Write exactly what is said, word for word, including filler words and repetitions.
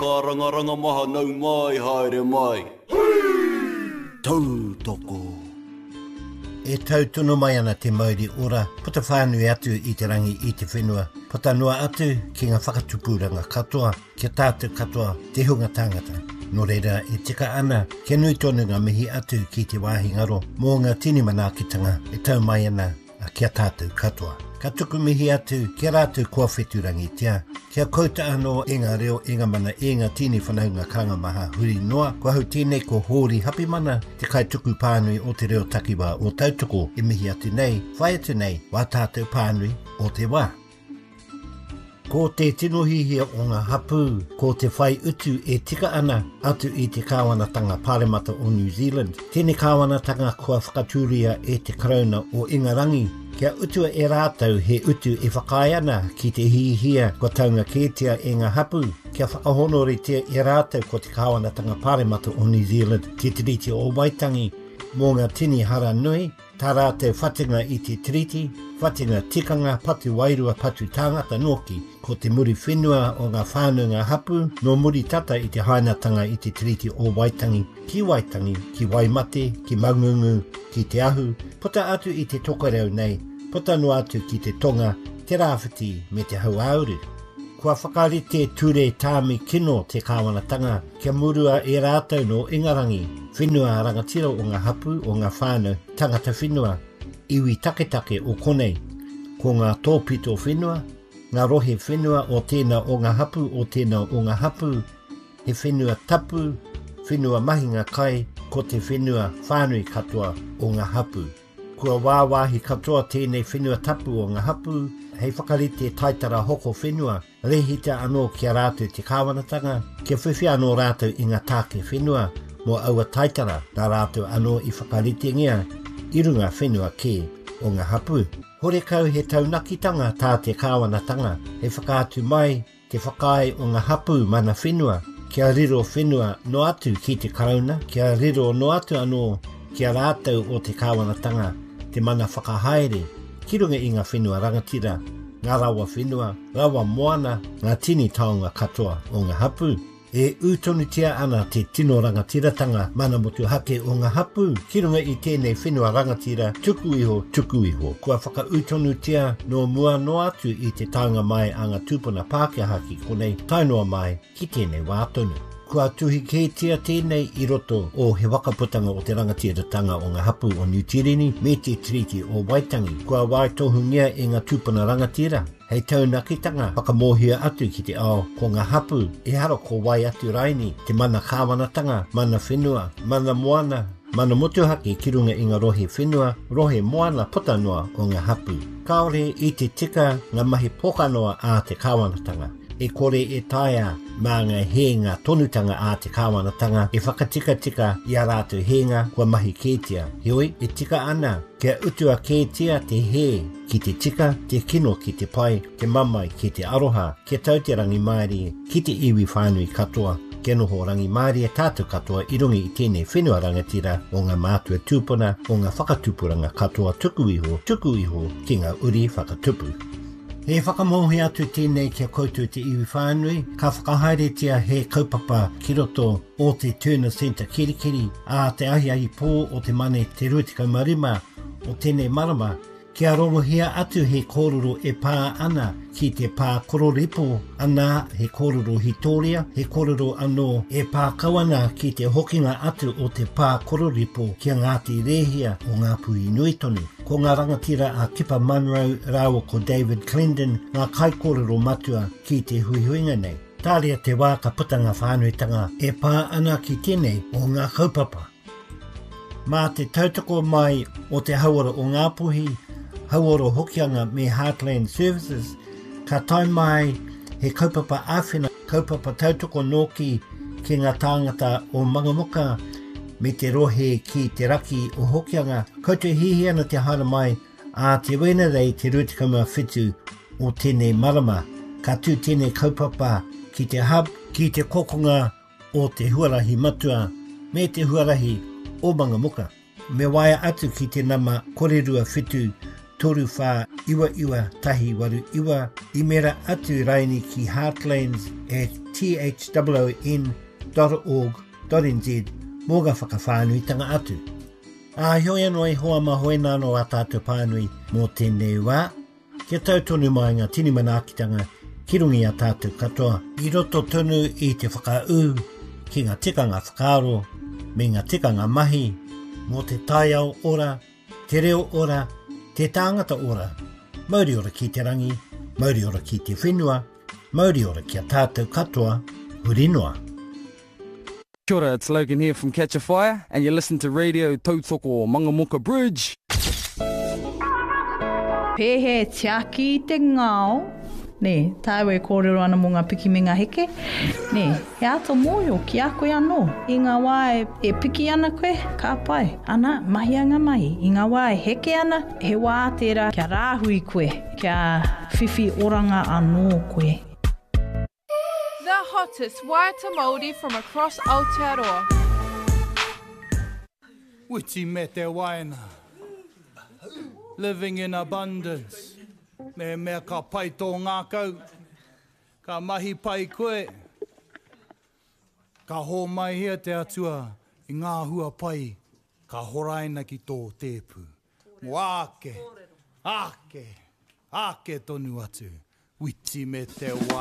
Ka rangaranga maha nau mai haere mai. Tau toko. E tautono mai ana te mauri ora, puta whānui atu i te rangi i te whenua. Puta noa atu ki ngā whakatupuranga katoa, kia tātou katoa, te hunga tangata. Nō reira e tika ana, kia nui tonu ngā mihi atu ki te wāhi ngaro, mō ngā tini manākitanga, e tau mai ana a kia tātou katoa. Ka tuku mihi atu, kia rātou kua wheturangi tia. Kia kouta anō e ngā reo e ngā mana e ngā tini whanaunga kanga maha huri noa. Kua hau tēnei ko hōri hapi mana, te kai tuku pānui o te reo takiwa o tautoko e mihi atu nei, whai atu nei, wā tātou pānui o te wā. Ko te tino hihia o ngā hapu, ko te whai utu e tika ana atu i te kāwanatanga Pāremata o New Zealand. Tēnei kāwanatanga kua whakaturia e te karauna o Ingarangi. Kia utua e rātau he utu e whakai ana ki te hihia kua taunga kētia e ngā hapu. Kia whakahonori te e rātau ko te kāwanatanga Pāremata o New Zealand. Te tiriti o Waitangi mō ngā tini hara nui. Tā rātau whatinga i te tiriti. Whatinga tikanga patu wairua patu tāngata noki. Ko te muri whenua o ngā whānau ngā hapu. No muri tata i te hainatanga i te tiriti o Waitangi. Ki Waitangi, ki Waimate, ki Maungungu, ki te ahu. Puta atu i te tokareu nei. Puta no atu ki te tonga, te rāwhiti me te hauauru. Kua whakarite ture tāmi kino te kāwanatanga, kia murua e rātau no Ingarangi, whenua rangatira o ngā hapu o ngā whānau, tangata whenua, iwi taketake o konei, ko ngā tōpito whenua, ngā rohe whenua o tēnā o ngā hapu o tēnā o ngā hapu, he whenua tapu, whenua mahinga kai, ko te whenua whānui katoa o ngā hapu. Kua wāwāhi katoa tēnei whenua tapu o ngā hapu, hei whakarite taitara hoko whenua, rehita anō kia rātou te kāwanatanga, kia whiwhi anō rātou i ngā tāke whenua, mō aua taitara nā rātou anō i whakarite ngia, i runga whenua kē o ngā hapu. Hore kau he taunakitanga tā te kāwanatanga, he whakātu mai te whakai o ngā hapu mana whenua, kia riro whenua no atu ki te karauna, kia riro no atu anō kia rātou o te kāwanatanga, te mana whakahaere, ki runga i ngā whenua rangatira, ngā rawa whenua, rawa moana, ngā tini taonga katoa o ngā hapu. E utonutia ana te tino rangatiratanga mana motu hake o ngā hapu, ki runga i tēnei whenua rangatira, tuku iho, tuku iho. Kua whaka utonutia no mua no atu i te taonga mai a ngā tūpuna Pākehā ki konei, tainoa mai ki tēnei wātonu. Kua tuhi kētia tēnei i roto o he wakaputanga o te rangatiratanga o ngā hapu o New Tirini me te tiriti o Waitangi. Kua waitohungia e ngā tūpuna rangatira. Hei taunakitanga whakamohia atu ki te ao ko ngā hapu e haro ko wai atu raini te mana kāwanatanga, mana whenua, mana moana, mana motuhake ki runga i ngā rohe whenua, rohe moana potanoa o ngā hapu. Kaore i te tika ngā mahi pokanoa a te kāwanatanga. E kore e taia mā ngā henga tonutanga a te kāwanatanga e whakatika tika i a rātou henga kua mahi kētia. Heoi, e tika ana, kia utua kētia te he ki te tika, te kino ki te pai, te mamai ki te aroha, kia tau te rangi maari ki te iwi whānui katoa. Kia noho rangi maari e tātou katoa i rungi i tēnei whenua rangatira o ngā mātua tūpuna o ngā whakatupuranga katoa tuku iho, tuku iho ki ngā uri whakatupu. He whakamohi atu tēnei kia koutou te iwi whānui, ka whakahaeretia he kaupapa ki roto o te Turner Centre kirikiri, a te ahi ahi pō o te mane te rutikau marima o tēnei marama, kia rongohia atu he kōrero e pā ana ki te pā kororipo ana he kōrero hitoria, he kōrero anō e pā kawana ki te hokinga atu o te pā kororipo kia Ngāti Rehia o ngā pui nui tonu. Ko ngā rangatira a Kipa Munro, rāua ko David Clendon, ngā kai kōrero matua ki te huihuinga nei. Tāria te wā ka putanga whānuitanga e pā ana ki tēnei o ngā kaupapa. Mā te tautoko mai o te hauara o Ngāpuhi, hauara hokianga me Heartland Services, ka tai mai he kaupapa āwhina, kaupapa tautoko noki ki ngā tāngata o Mangamuka, me te rohe ki te raki o hokianga, koutou hihi ana te hara mai a te wenarei te rutikama whitu o tēnei marama, ka tū tēnei kaupapa ki te hub, ki te kokonga o te huarahi matua, me te huarahi o Mangamuka. Me waia atu ki te nama korerua whitu toru whā iwa iwa tahi waru iwa I mera atu raini ki heartlands at t h w n dot org dot n z mō ga whakawhānuitanga atu. A hoi anō e hoa ma hoi nāno a tātou pānui mō tēnei wā. Kia tautonu mai ngā tini manaakitanga ki rungi a tātou katoa. I roto tonu I te whakaū ki ngā tikanga whakaaro me ngā tikanga mahi mō te taiao ora, te reo ora, te tāngata ora. Mauri ora ki te rangi, mauri ora ki te whenua, mauri ora ki a tātou katoa, hurinoa. Kia ora, it's Logan here from Catch a Fire, and you listen to Radio Tautoko Mangamuka Bridge. Pehe tiaki te ngao. Ne, tāwe kōrero ana mō ngā piki me ngā heke. Ne, he ato mōhio ki a koe anō. I ngā wā e, e piki ana koe, ka pai. Ana, mahi anga mahi. I ngā wā e heke ana, he wā tērā kia rāhui koe, kia whiwhi oranga anō koe. The hottest Waiata Māori from across Aotearoa. Witi me te waina. Living in abundance. Me mea ka pai tō ngā kau. Ka mahi pai koe. Ka hō mai hea te atua I ngā hua pai. Ka horaina ki tō tēpu. Mo ake, ake, ake tonu atu. Witi me te waina.